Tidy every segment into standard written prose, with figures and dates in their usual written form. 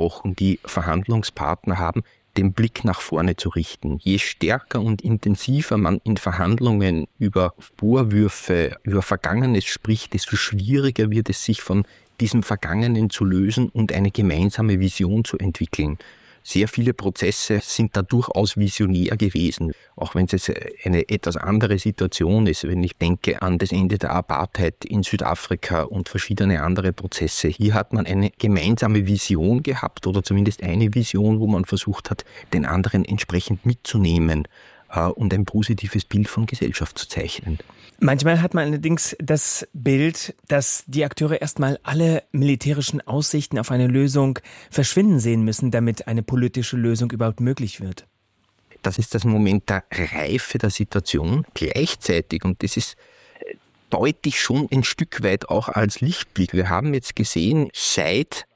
angesprochen, die Verhandlungspartner haben, den Blick nach vorne zu richten. Je stärker und intensiver man in Verhandlungen über Vorwürfe, über Vergangenes spricht, desto schwieriger wird es, sich von diesem Vergangenen zu lösen und eine gemeinsame Vision zu entwickeln. Sehr viele Prozesse sind da durchaus visionär gewesen, auch wenn es eine etwas andere Situation ist, wenn ich denke an das Ende der Apartheid in Südafrika und verschiedene andere Prozesse. Hier hat man eine gemeinsame Vision gehabt oder zumindest eine Vision, wo man versucht hat, den anderen entsprechend mitzunehmen und ein positives Bild von Gesellschaft zu zeichnen. Manchmal hat man allerdings das Bild, dass die Akteure erstmal alle militärischen Aussichten auf eine Lösung verschwinden sehen müssen, damit eine politische Lösung überhaupt möglich wird. Das ist das Moment der Reife der Situation gleichzeitig, und das ist deutlich schon ein Stück weit auch als Lichtblick. Wir haben jetzt gesehen, seit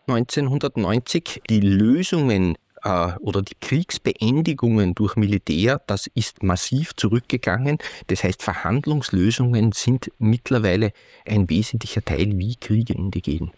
1990 die Lösungen oder die Kriegsbeendigungen durch Militär, das ist massiv zurückgegangen. Das heißt, Verhandlungslösungen sind mittlerweile ein wesentlicher Teil, wie Kriege in die gehen.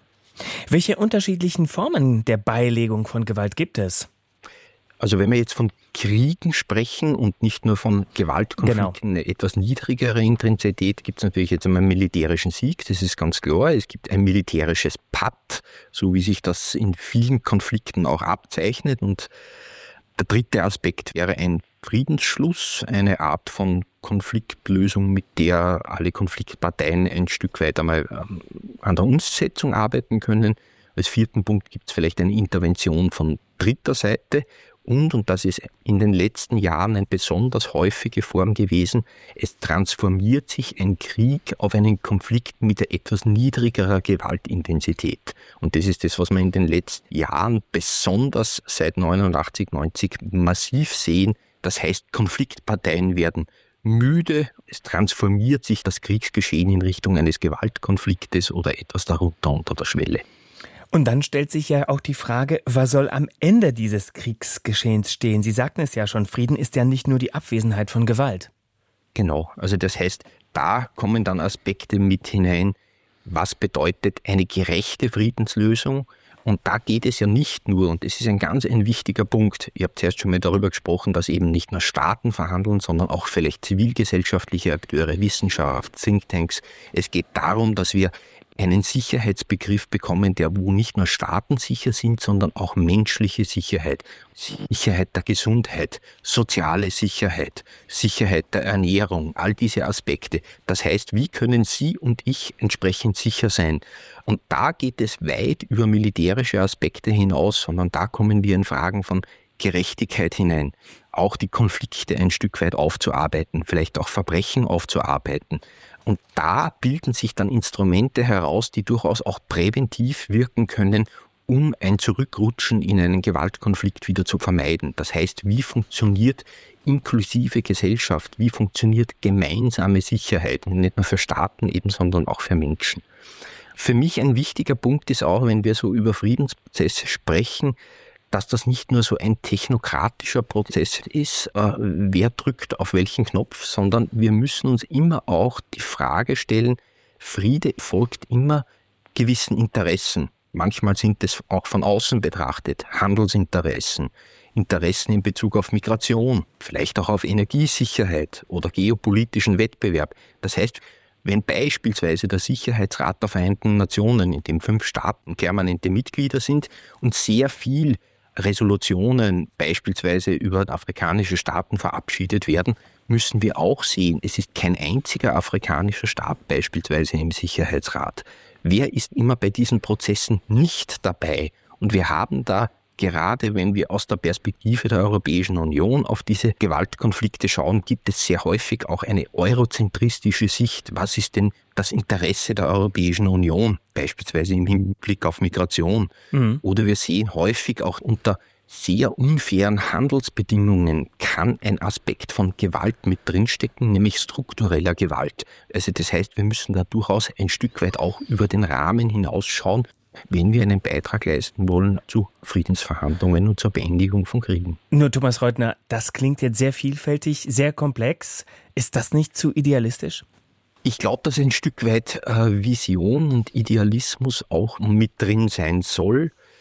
Welche unterschiedlichen Formen der Beilegung von Gewalt gibt es? Also wenn wir jetzt von Kriegen sprechen und nicht nur von Gewaltkonflikten, eine etwas niedrigere Intensität, gibt es natürlich jetzt einmal einen militärischen Sieg, das ist ganz klar. Es gibt ein militärisches Patt, so wie sich das in vielen Konflikten auch abzeichnet. Und der dritte Aspekt wäre ein Friedensschluss, eine Art von Konfliktlösung, mit der alle Konfliktparteien ein Stück weit einmal an der Umsetzung arbeiten können. Als vierten Punkt gibt es vielleicht eine Intervention von dritter Seite. Und das ist in den letzten Jahren eine besonders häufige Form gewesen, es transformiert sich ein Krieg auf einen Konflikt mit etwas niedrigerer Gewaltintensität. Und das ist das, was wir in den letzten Jahren besonders seit 89, 90 massiv sehen. Das heißt, Konfliktparteien werden müde, es transformiert sich das Kriegsgeschehen in Richtung eines Gewaltkonfliktes oder etwas darunter unter der Schwelle. Und dann stellt sich ja auch die Frage, was soll am Ende dieses Kriegsgeschehens stehen? Sie sagten es ja schon, Frieden ist ja nicht nur die Abwesenheit von Gewalt. Genau, also das heißt, da kommen dann Aspekte mit hinein, was bedeutet eine gerechte Friedenslösung? Und da geht es ja nicht nur, und das ist ein wichtiger Punkt, ihr habt zuerst schon mal darüber gesprochen, dass eben nicht nur Staaten verhandeln, sondern auch vielleicht zivilgesellschaftliche Akteure, Wissenschaft, Thinktanks. Es geht darum, dass wir einen Sicherheitsbegriff bekommen, der wo nicht nur Staaten sicher sind, sondern auch menschliche Sicherheit, Sicherheit der Gesundheit, soziale Sicherheit, Sicherheit der Ernährung, all diese Aspekte. Das heißt, wie können Sie und ich entsprechend sicher sein? Und da geht es weit über militärische Aspekte hinaus, sondern da kommen wir in Fragen von Gerechtigkeit hinein, auch die Konflikte ein Stück weit aufzuarbeiten, vielleicht auch Verbrechen aufzuarbeiten. Und da bilden sich dann Instrumente heraus, die durchaus auch präventiv wirken können, um ein Zurückrutschen in einen Gewaltkonflikt wieder zu vermeiden. Das heißt, wie funktioniert inklusive Gesellschaft, wie funktioniert gemeinsame Sicherheit, und nicht nur für Staaten eben, sondern auch für Menschen. Für mich ein wichtiger Punkt ist auch, wenn wir so über Friedensprozesse sprechen, dass das nicht nur so ein technokratischer Prozess ist, wer drückt auf welchen Knopf, sondern wir müssen uns immer auch die Frage stellen, Friede folgt immer gewissen Interessen. Manchmal sind es auch von außen betrachtet Handelsinteressen, Interessen in Bezug auf Migration, vielleicht auch auf Energiesicherheit oder geopolitischen Wettbewerb. Das heißt, wenn beispielsweise der Sicherheitsrat der Vereinten Nationen, in dem 5 Staaten permanente Mitglieder sind und sehr viel Resolutionen beispielsweise über afrikanische Staaten verabschiedet werden, müssen wir auch sehen, es ist kein einziger afrikanischer Staat beispielsweise im Sicherheitsrat. Wer ist immer bei diesen Prozessen nicht dabei? Und wir haben da, gerade wenn wir aus der Perspektive der Europäischen Union auf diese Gewaltkonflikte schauen, gibt es sehr häufig auch eine eurozentristische Sicht. Was ist denn das Interesse der Europäischen Union, beispielsweise im Hinblick auf Migration? Oder wir sehen häufig auch unter sehr unfairen Handelsbedingungen kann ein Aspekt von Gewalt mit drinstecken, nämlich struktureller Gewalt. Also das heißt, wir müssen da durchaus ein Stück weit auch über den Rahmen hinausschauen, wenn wir einen Beitrag leisten wollen zu Friedensverhandlungen und zur Beendigung von Kriegen. Nur Thomas Reutner, das klingt jetzt sehr vielfältig, sehr komplex. Ist das nicht zu idealistisch? Ich glaube, dass ein Stück weit Vision und Idealismus auch mit drin sein soll.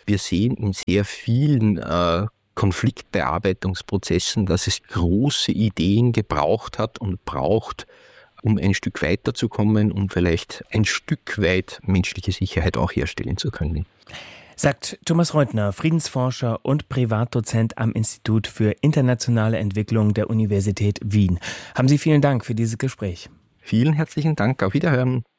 wir sehen in sehr vielen Konfliktbearbeitungsprozessen, dass es große Ideen gebraucht hat und braucht, um ein Stück weiterzukommen und vielleicht ein Stück weit menschliche Sicherheit auch herstellen zu können. Sagt Thomas Reutner, Friedensforscher und Privatdozent am Institut für internationale Entwicklung der Universität Wien. Haben Sie vielen Dank für dieses Gespräch. Vielen herzlichen Dank. Auf Wiederhören.